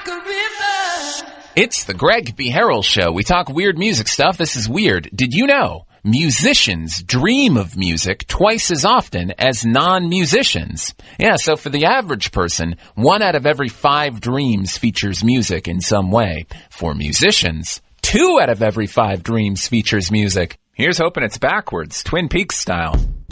It's the Greg B. Harrell Show. We talk weird music stuff. This is weird. Did you know musicians dream of music twice as often as non-musicians? Yeah, so for the average person, 1 out of every 5 dreams features music in some way. For musicians, 2 out of every 5 dreams features music. Here's hoping it's backwards, Twin Peaks style.